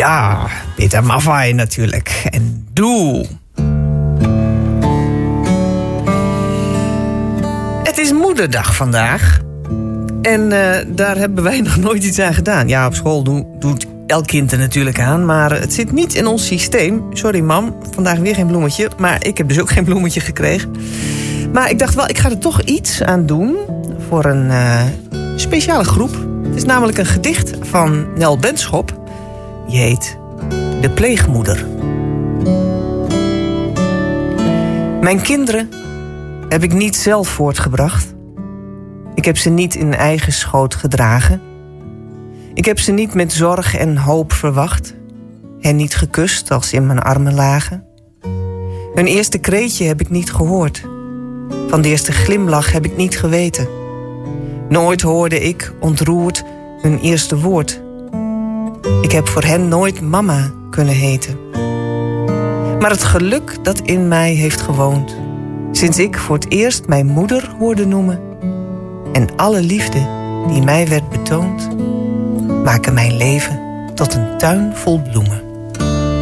Ja, Peter Maffay natuurlijk. En Doe. Het is Moederdag vandaag. En daar hebben wij nog nooit iets aan gedaan. Ja, op school doet elk kind er natuurlijk aan. Maar het zit niet in ons systeem. Sorry mam, vandaag weer geen bloemetje. Maar ik heb dus ook geen bloemetje gekregen. Maar ik dacht wel, ik ga er toch iets aan doen. Voor een speciale groep. Het is namelijk een gedicht van Nel Benschop. Die heet De Pleegmoeder. Mijn kinderen heb ik niet zelf voortgebracht. Ik heb ze niet in eigen schoot gedragen. Ik heb ze niet met zorg en hoop verwacht. Hen niet gekust als ze in mijn armen lagen. Hun eerste kreetje heb ik niet gehoord. Van de eerste glimlach heb ik niet geweten. Nooit hoorde ik, ontroerd, hun eerste woord. Ik heb voor hen nooit mama kunnen heten. Maar het geluk dat in mij heeft gewoond, sinds ik voor het eerst mijn moeder hoorde noemen, en alle liefde die mij werd betoond, maken mijn leven tot een tuin vol bloemen.